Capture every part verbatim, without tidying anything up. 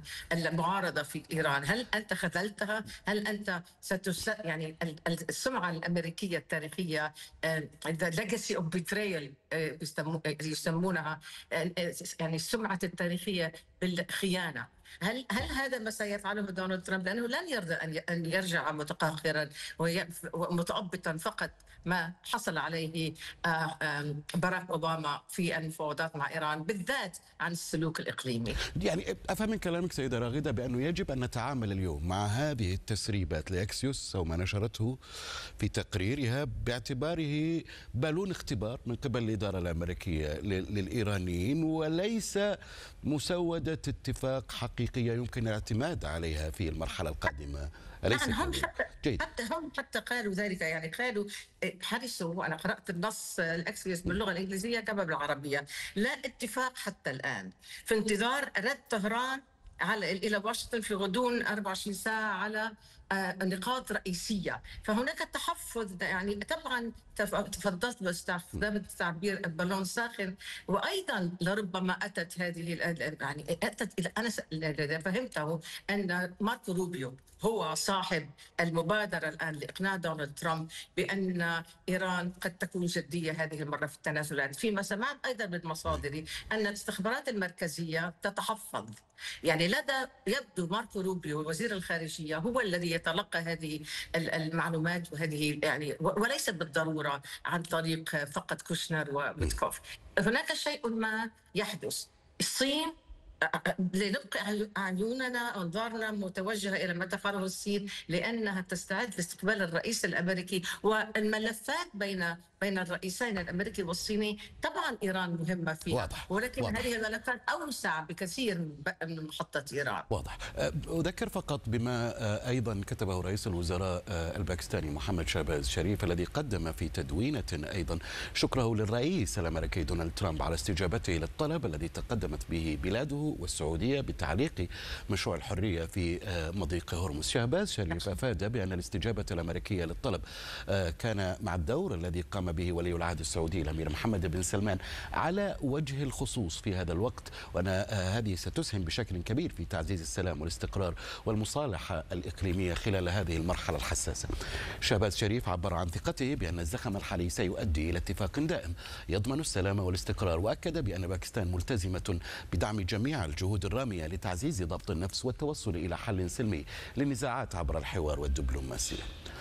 المعارضة في إيران. هل أنت خذلتها؟ هل أنت ستس يعني السمعة الأمريكية التاريخية، the legacy of betrayal يسمونها، يعني السمعة التاريخية بالخيانة، هل هل هذا ما سيفعله دونالد ترامب؟ لأنه لن يرضى أن يرجع متقهقرا ومتأبطا فقط ما حصل عليه باراك أوباما في المفاوضات مع إيران، بالذات عن السلوك الإقليمي. يعني أفهم من كلامك سيدة راغدة بأنه يجب أن نتعامل اليوم مع هذه التسريبات لأكسيوس أو ما نشرته في تقريرها باعتباره بالون اختبار من قبل الإدارة الأمريكية للإيرانيين، وليس مسودة اتفاق حقيقية يمكن الاعتماد عليها في المرحلة القادمة. أليس هم حتى, حتى هم حتى قالوا ذلك، يعني قالوا حرصوا، وأنا قرأت النص الأكسيوس باللغة الإنجليزية كما بالعربية، لا اتفاق حتى الآن، في انتظار رد طهران على إلى واشنطن في غضون أربعة وعشرين ساعة على نقاط رئيسية. فهناك تحفظ، يعني طبعا تفضلت باستخدام التعبير البالون ساخن، وأيضا لربما أتت هذه يعني أتت إلى أنا فهمته أن ماركو روبيو هو صاحب المبادرة الآن لإقناع دونالد ترامب بأن إيران قد تكون جدية هذه المرة في التنازلات، فيما سمعت أيضا من مصادري أن الاستخبارات المركزية تتحفظ. يعني لدى يبدو ماركو روبيو وزير الخارجية هو الذي يتلقى هذه المعلومات، وهذه يعني وليست بالضرورة عن طريق فقط كوشنر وميتكوف. هناك شيء ما يحدث. الصين لنبقى عيوننا أنظارنا متوجهة إلى ما تفعله الصين، لأنها تستعد لاستقبال الرئيس الأمريكي، والملفات بين بين الرئيسين الأمريكي والصيني طبعا إيران مهمة فيها، واضح. ولكن واضح. هذه الملفات أوسع بكثير من محطة إيران. واضح. أذكر فقط بما أيضا كتبه رئيس الوزراء الباكستاني محمد شهباز شريف، الذي قدم في تدوينة أيضا شكره للرئيس الأمريكي دونالد ترامب على استجابته للطلب الذي تقدمت به بلاده والسعودية بتعليق مشروع الحرية في مضيق هرمز. شهباز شريف أفاد بأن الاستجابة الأمريكية للطلب كان مع الدور الذي قام به ولي العهد السعودي الأمير محمد بن سلمان على وجه الخصوص في هذا الوقت، وأن هذه ستسهم بشكل كبير في تعزيز السلام والاستقرار والمصالحة الإقليمية خلال هذه المرحلة الحساسة. شهباز شريف عبر عن ثقته بأن الزخم الحالي سيؤدي إلى اتفاق دائم يضمن السلام والاستقرار، وأكد بأن باكستان ملتزمة بدعم جميع الجهود الرامية لتعزيز ضبط النفس والتوصل إلى حل سلمي للنزاعات عبر الحوار والدبلوماسية.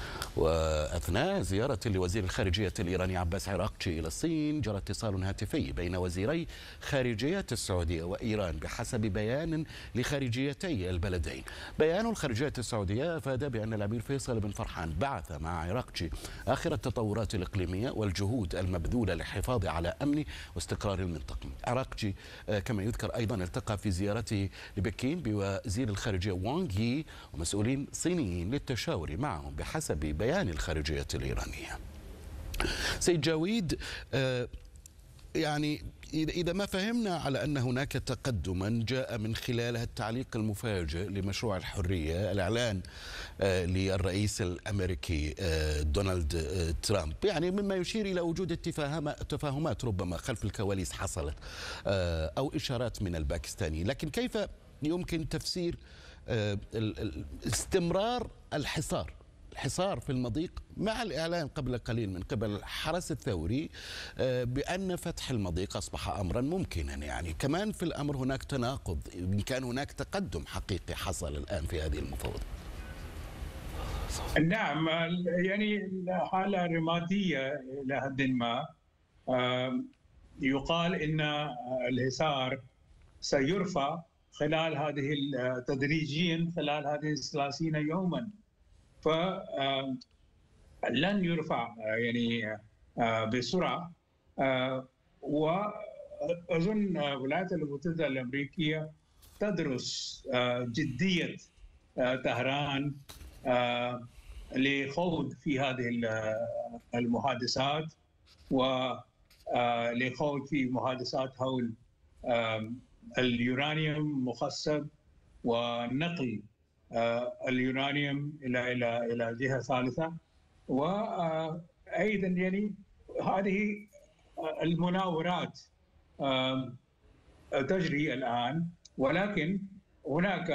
وأثناء زيارة لوزير الخارجية الإيراني عباس عراقجي إلى الصين، جرى اتصال هاتفي بين وزيري خارجية السعودية وإيران بحسب بيان لخارجيتي البلدين. بيان الخارجية السعودية أفاد بأن الأمير فيصل بن فرحان بعث مع عراقجي آخر التطورات الإقليمية والجهود المبذولة للحفاظ على أمن واستقرار المنطقة. عراقجي كما يذكر أيضا التقى في زيارته لبكين بوزير الخارجية وانغ يي ومسؤولين صينيين للتشاور معهم بحسب بيان الخارجية الإيرانية. سيد جاويد، يعني إذا ما فهمنا على أن هناك تقدما جاء من خلال التعليق المفاجئ لمشروع الحرية، الإعلان للرئيس الأمريكي دونالد ترامب، يعني مما يشير إلى وجود تفاهمات ربما خلف الكواليس حصلت أو إشارات من الباكستاني، لكن كيف يمكن تفسير استمرار الحصار الحصار في المضيق مع الإعلان قبل قليل من قبل الحرس الثوري بأن فتح المضيق أصبح أمرا ممكنا؟ يعني كمان في الأمر هناك تناقض، إن كان هناك تقدم حقيقي حصل الآن في هذه المفاوضات. نعم، يعني حالة رمادية إلى حد ما. يقال إن الحصار سيرفع خلال هذه تدريجيا خلال هذه الثلاثين يوما، فلن يرفع يعني بسرعة. وأظن الولايات المتحدة الأمريكية تدرس جدية طهران لخوض في هذه المحادثات ولخوض في محادثات حول اليورانيوم مخصب ونقل اليورانيوم الى الى الى جهه ثالثه. وايضا يعني هذه المناورات تجري الان، ولكن هناك